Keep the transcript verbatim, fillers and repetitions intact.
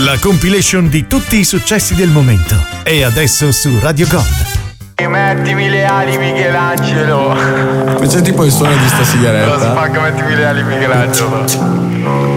la compilation di tutti i successi del momento. E adesso su Radio Gold. Mettimi le ali Michelangelo. C'è tipo il suono di sta sigaretta. Lo spacca, mettimi le ali Michelangelo.